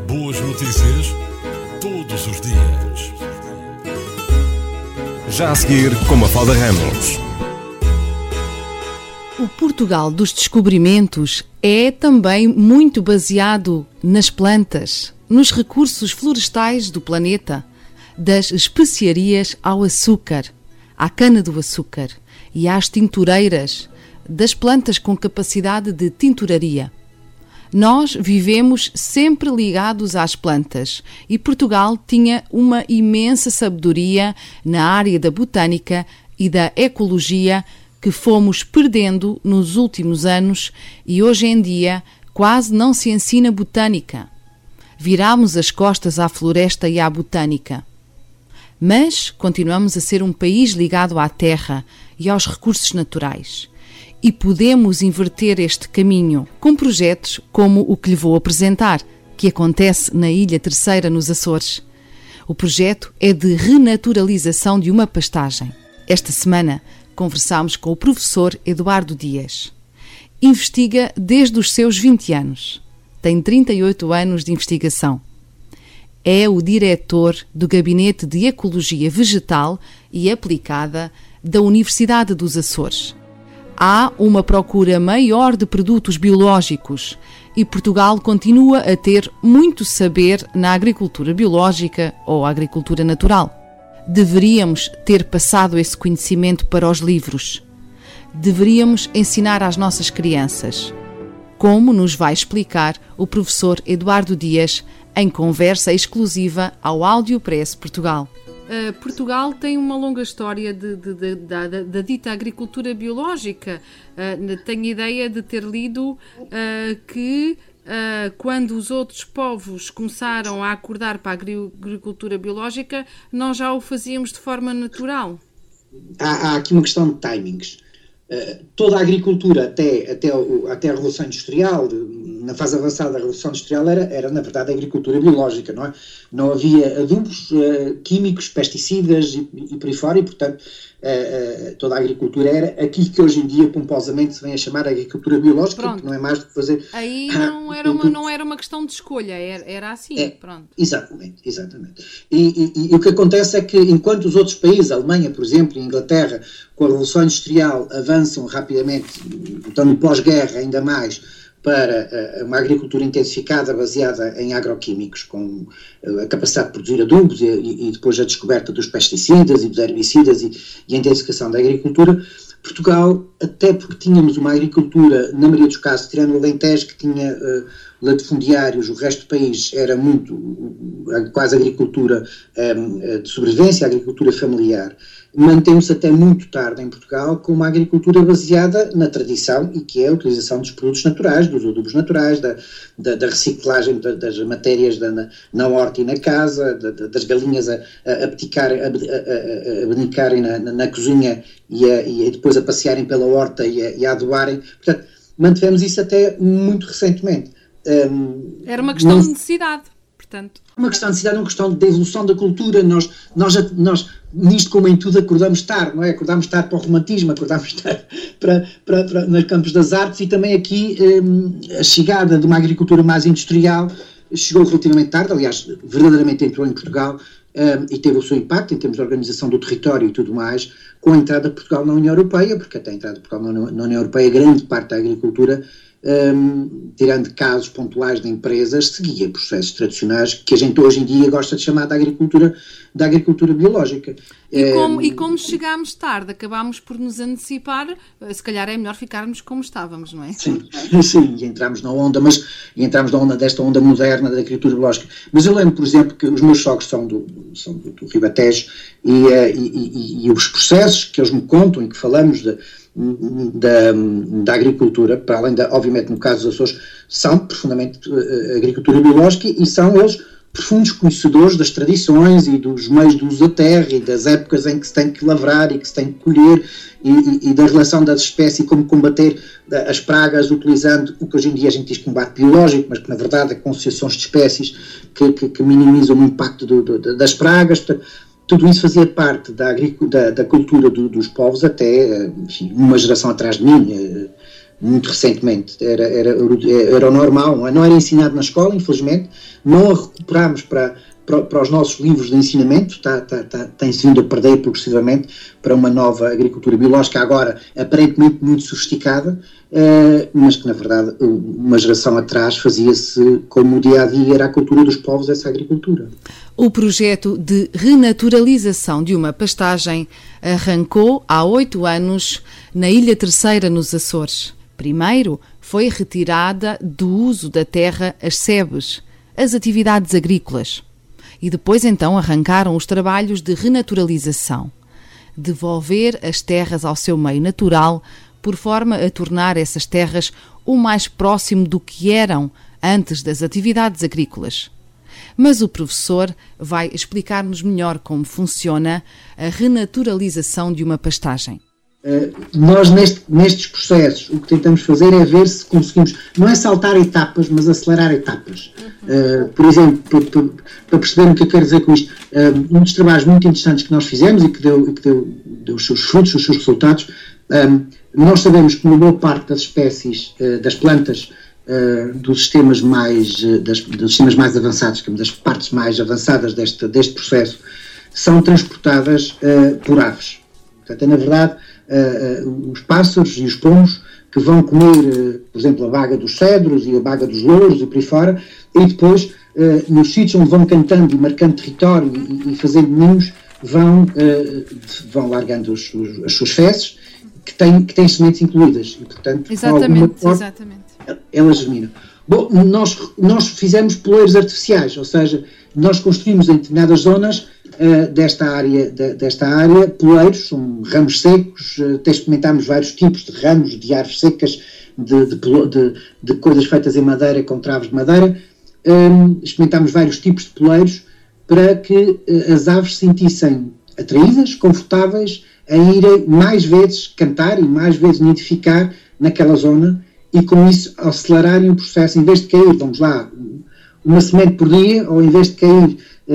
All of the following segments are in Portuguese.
Boas notícias todos os dias. Já a seguir, com Mafalda Ramos. O Portugal dos descobrimentos é também muito baseado nas plantas, nos recursos florestais do planeta, das especiarias ao açúcar, à cana-do-açúcar e às tintureiras, das plantas com capacidade de tinturaria. Nós vivemos sempre ligados às plantas e Portugal tinha uma imensa sabedoria na área da botânica e da ecologia que fomos perdendo nos últimos anos e hoje em dia quase não se ensina botânica. Virámos as costas à floresta e à botânica. Mas continuamos a ser um país ligado à terra e aos recursos naturais. E podemos inverter este caminho com projetos como o que lhe vou apresentar, que acontece na Ilha Terceira, nos Açores. O projeto é de renaturalização de uma pastagem. Esta semana conversámos com o professor Eduardo Dias. Investiga desde os seus 20 anos. Tem 38 anos de investigação. É o diretor do Gabinete de Ecologia Vegetal e Aplicada da Universidade dos Açores. Há uma procura maior de produtos biológicos e Portugal continua a ter muito saber na agricultura biológica ou agricultura natural. Deveríamos ter passado esse conhecimento para os livros. Deveríamos ensinar às nossas crianças. Como nos vai explicar o professor Eduardo Dias em conversa exclusiva ao Audiopress Portugal. Portugal tem uma longa história da dita agricultura biológica. Tenho ideia de ter lido que quando os outros povos começaram a acordar para a agricultura biológica, nós já o fazíamos de forma natural. Há aqui uma questão de timings. Toda a agricultura até a Revolução Industrial, na fase avançada da Revolução Industrial, era na verdade a agricultura biológica, não é? Não havia adubos químicos, pesticidas e por aí fora, e portanto toda a agricultura era aquilo que hoje em dia pomposamente se vem a chamar agricultura biológica. Pronto. Que não é mais do que fazer... Aí não era uma questão de escolha, era assim, pronto. Exatamente. E o que acontece é que enquanto os outros países, a Alemanha, por exemplo, e a Inglaterra, com a Revolução Industrial, avançam rapidamente, então no pós-guerra ainda mais, para uma agricultura intensificada baseada em agroquímicos, com a capacidade de produzir adubos e depois a descoberta dos pesticidas e dos herbicidas e a intensificação da agricultura, Portugal, até porque tínhamos uma agricultura, na maioria dos casos, tirando o Alentejo, que tinha latifundiários, o resto do país era muito, quase agricultura de sobrevivência, agricultura familiar, mantém-se até muito tarde em Portugal com uma agricultura baseada na tradição e que é a utilização dos produtos naturais, dos adubos naturais, da reciclagem das matérias na horta e na casa, das galinhas a abdicarem na cozinha e depois a passearem pela horta e a adubarem. Portanto, mantivemos isso até muito recentemente. Era uma questão de necessidade. Portanto. Uma questão de necessidade, uma questão de evolução da cultura. Nós, nisto como em tudo, acordamos tarde, não é? Acordamos tarde para o romantismo, acordamos tarde para nos campos das artes, e também aqui a chegada de uma agricultura mais industrial chegou relativamente tarde, aliás, verdadeiramente entrou em Portugal e teve o seu impacto em termos de organização do território e tudo mais, com a entrada de Portugal na União Europeia, porque até a entrada de Portugal na União Europeia, grande parte da agricultura, tirando casos pontuais de empresas, seguia processos tradicionais que a gente hoje em dia gosta de chamar da agricultura biológica. E como chegámos tarde, acabámos por nos antecipar, se calhar é melhor ficarmos como estávamos, não é? Sim, e entramos na onda, desta onda moderna da agricultura biológica. Mas eu lembro, por exemplo, que os meus sogros são do Ribatejo e os processos que eles me contam e que falamos da agricultura, para além obviamente no caso dos Açores, são profundamente agricultura biológica e são eles profundos conhecedores das tradições e dos meios de uso da terra e das épocas em que se tem que lavrar e que se tem que colher e da relação das espécies e como combater as pragas utilizando o que hoje em dia a gente diz combate biológico, mas que na verdade é associações de espécies que minimizam o impacto das pragas. Portanto, tudo isso fazia parte da cultura dos povos até, enfim, uma geração atrás de mim, muito recentemente, era o normal, não era ensinado na escola, infelizmente, não a recuperámos para os nossos livros de ensinamento, tem-se vindo a perder progressivamente para uma nova agricultura biológica, agora aparentemente muito sofisticada, mas que na verdade uma geração atrás fazia-se como o dia-a-dia era a cultura dos povos, essa agricultura. O projeto de renaturalização de uma pastagem arrancou há 8 anos na Ilha Terceira, nos Açores. Primeiro foi retirada do uso da terra as sebes, as atividades agrícolas. E depois então arrancaram os trabalhos de renaturalização. Devolver as terras ao seu meio natural, por forma a tornar essas terras o mais próximo do que eram antes das atividades agrícolas. Mas o professor vai explicar-nos melhor como funciona a renaturalização de uma pastagem. Nós nestes processos o que tentamos fazer é ver se conseguimos, não é saltar etapas, mas acelerar etapas. Por exemplo, para perceber o que eu quero dizer com isto, um dos trabalhos muito interessantes que nós fizemos e que deu os seus frutos, os seus resultados, nós sabemos que uma boa parte das espécies, das plantas, dos sistemas mais avançados, das partes mais avançadas deste processo, são transportadas por aves. Portanto, é na verdade os pássaros e os pombos que vão comer, por exemplo, a baga dos cedros e a baga dos louros e por aí fora, e depois, nos sítios onde vão cantando e marcando território e fazendo ninhos, vão largando as suas fezes, que têm sementes incluídas. E, portanto, exatamente. Elas germinam. Bom, nós fizemos poleiros artificiais, ou seja, nós construímos em determinadas zonas desta área, poleiros, são ramos secos, até experimentámos vários tipos de ramos, de árvores secas, de coisas feitas em madeira, com travos de madeira, experimentámos vários tipos de poleiros para que as aves se sentissem atraídas, confortáveis, a irem mais vezes cantar e mais vezes nidificar naquela zona e com isso acelerarem o processo, em vez de cair, vamos lá, uma semente por dia, ou em vez de cair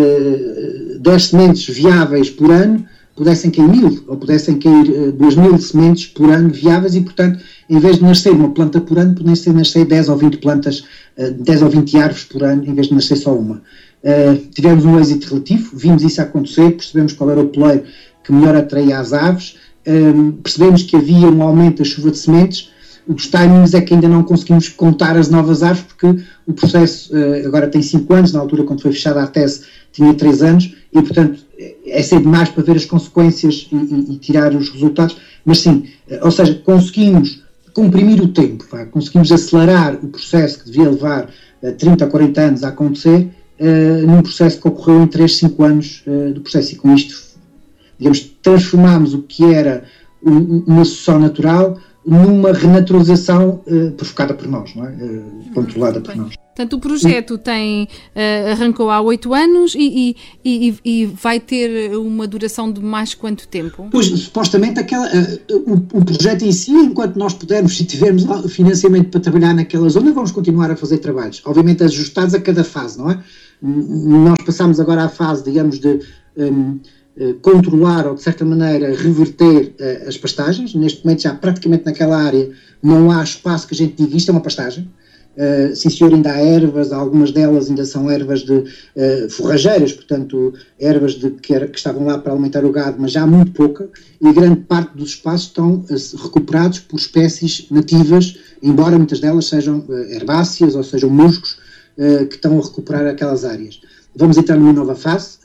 10 sementes viáveis por ano, pudessem cair 1000, ou pudessem cair 2000 sementes por ano viáveis e, portanto, em vez de nascer uma planta por ano, pudessem nascer 10 ou 20 plantas, 10 ou 20 árvores por ano, em vez de nascer só uma. Tivemos um êxito relativo, vimos isso acontecer, percebemos qual era o poleiro que melhor atraía as aves, percebemos que havia um aumento da chuva de sementes. Os timings é que ainda não conseguimos contar as novas árvores, porque o processo agora tem 5 anos, na altura quando foi fechada a tese tinha 3 anos, e portanto é cedo demais para ver as consequências e tirar os resultados, mas sim, ou seja, conseguimos comprimir o tempo, conseguimos acelerar o processo que devia levar 30 ou 40 anos a acontecer, num processo que ocorreu em 3, 5 anos do processo, e com isto, digamos, transformámos o que era uma sucessão natural numa renaturalização provocada por nós, não é? Controlada por nós. Portanto, o projeto arrancou há 8 anos e vai ter uma duração de mais quanto tempo? Pois, supostamente o projeto em si, enquanto nós pudermos, se tivermos financiamento para trabalhar naquela zona, vamos continuar a fazer trabalhos, obviamente ajustados a cada fase, não é? Nós passamos agora à fase, digamos, de controlar ou, de certa maneira, reverter as pastagens. Neste momento, já praticamente naquela área, não há espaço que a gente diga isto é uma pastagem. Sim senhor, ainda há ervas, algumas delas ainda são ervas de forrageiras, portanto, ervas que estavam lá para alimentar o gado, mas já há muito pouca, e grande parte dos espaços estão recuperados por espécies nativas, embora muitas delas sejam herbáceas ou sejam musgos, que estão a recuperar aquelas áreas. Vamos entrar numa nova fase,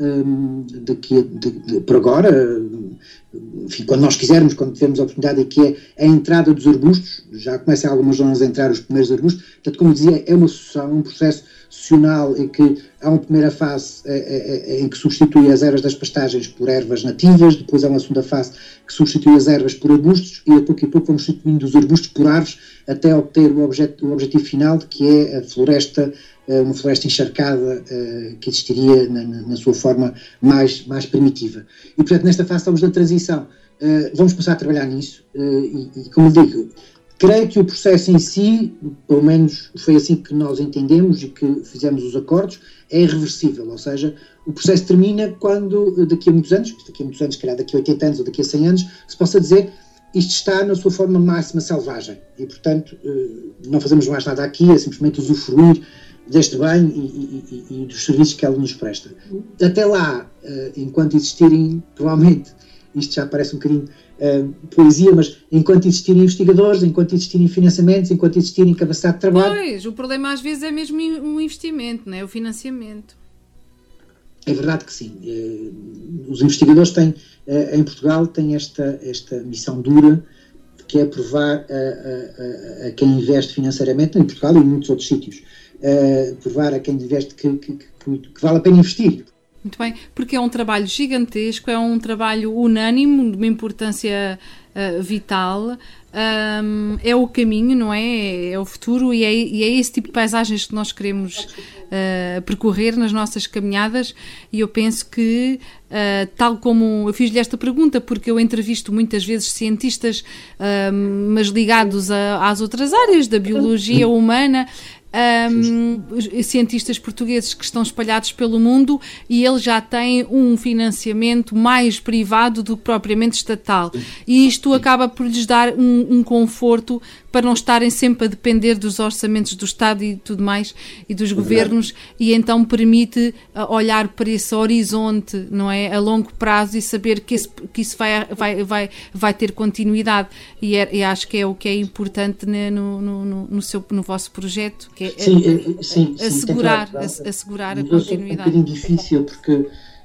por agora, enfim, quando nós quisermos, quando tivermos a oportunidade, que é a entrada dos arbustos. Já começam em algumas zonas a entrar os primeiros arbustos. Portanto, como dizia, é uma sucessão, um processo sucessional em que há uma primeira fase em que substitui as ervas das pastagens por ervas nativas, depois há uma segunda fase que substitui as ervas por arbustos, e a pouco vamos substituindo os arbustos por árvores até obter o objetivo final, que é a floresta, uma floresta encharcada que existiria na sua forma mais primitiva. E, portanto, nesta fase estamos na transição. Vamos começar a trabalhar nisso e, como digo, creio que o processo em si, pelo menos foi assim que nós entendemos e que fizemos os acordos, é irreversível, ou seja, o processo termina quando, daqui a muitos anos, se calhar daqui a 80 anos ou daqui a 100 anos, se possa dizer isto está na sua forma máxima selvagem e, portanto, não fazemos mais nada aqui, é simplesmente usufruir deste bem e dos serviços que ela nos presta. Até lá, enquanto existirem, provavelmente, isto já parece um bocadinho poesia, mas enquanto existirem investigadores, enquanto existirem financiamentos, enquanto existirem capacidade de trabalho... Pois, o problema às vezes é mesmo um investimento, não é? O financiamento. É verdade que sim. Os investigadores têm, em Portugal, têm esta missão dura, que é provar a quem investe financeiramente, em Portugal e em muitos outros sítios, provar a quem investe que vale a pena investir. Muito bem, porque é um trabalho gigantesco, é um trabalho unânime, de uma importância vital, é o caminho, não é? É o futuro e é esse tipo de paisagens que nós queremos percorrer nas nossas caminhadas e eu penso que, tal como eu fiz-lhe esta pergunta, porque eu entrevisto muitas vezes cientistas, mas ligados às outras áreas da biologia humana, cientistas portugueses que estão espalhados pelo mundo e eles já têm um financiamento mais privado do que propriamente estatal e isto acaba por lhes dar um conforto para não estarem sempre a depender dos orçamentos do Estado e tudo mais e dos governos e então permite olhar para esse horizonte, não é, a longo prazo e saber que isso vai ter continuidade e acho que é o que é importante, né, no vosso projeto, que é assegurar a continuidade. É um bocadinho difícil porque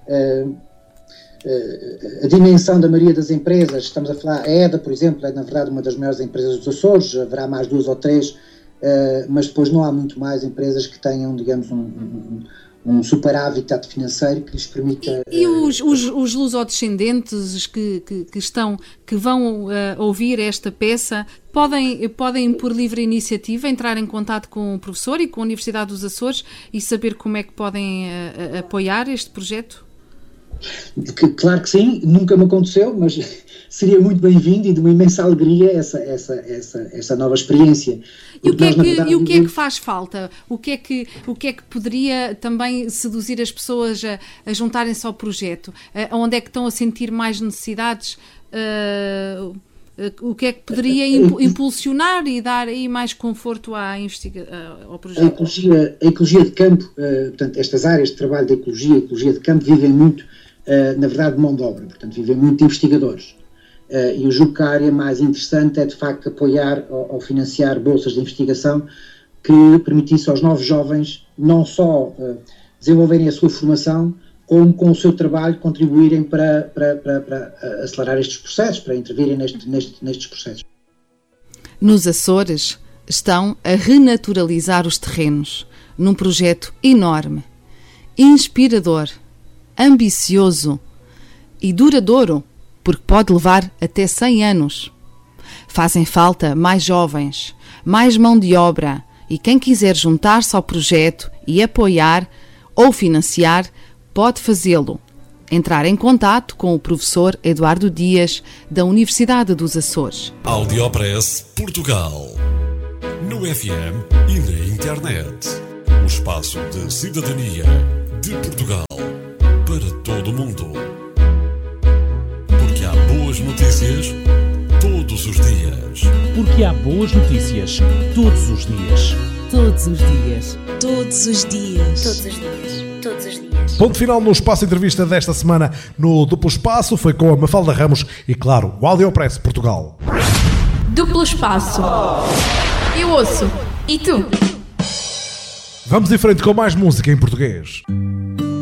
a dimensão da maioria das empresas, estamos a falar, a EDA, por exemplo, é na verdade uma das maiores empresas dos Açores, haverá mais 2 ou 3, mas depois não há muito mais empresas que tenham, digamos, um superávit financeiro que lhes permita... E os lusodescendentes que vão ouvir esta peça podem, por livre iniciativa, entrar em contato com o professor e com a Universidade dos Açores e saber como é que podem apoiar este projeto? Claro que sim, nunca me aconteceu, mas seria muito bem-vindo e de uma imensa alegria essa nova experiência. E o que é que faz falta? O que é que poderia também seduzir as pessoas a juntarem-se ao projeto? Onde é que estão a sentir mais necessidades? O que é que poderia impulsionar e dar aí mais conforto ao projeto? A ecologia de campo, portanto, estas áreas de trabalho de ecologia de campo vivem muito, na verdade, de mão de obra, portanto, vivem muito de investigadores. E eu julgo que a área mais interessante é, de facto, apoiar ou financiar bolsas de investigação que permitissem aos novos jovens não só desenvolverem a sua formação, como com o seu trabalho contribuírem para acelerar estes processos, para intervirem nestes processos. Nos Açores estão a renaturalizar os terrenos num projeto enorme, inspirador, ambicioso e duradouro, porque pode levar até 100 anos. Fazem falta mais jovens, mais mão de obra e quem quiser juntar-se ao projeto e apoiar ou financiar pode fazê-lo. Entrar em contato com o professor Eduardo Dias, da Universidade dos Açores. Audiopress Portugal. No FM e na internet. O espaço de cidadania de Portugal para todo o mundo. Porque há boas notícias todos os dias. Porque há boas notícias todos os dias. Todos os dias. Todos os dias. Todos os dias. Todos os dias. Ponto final no Espaço Entrevista desta semana no Duplo Espaço. Foi com a Mafalda Ramos e, claro, o Audiopress Portugal. Duplo Espaço. Eu ouço. E tu? Vamos em frente com mais música em português.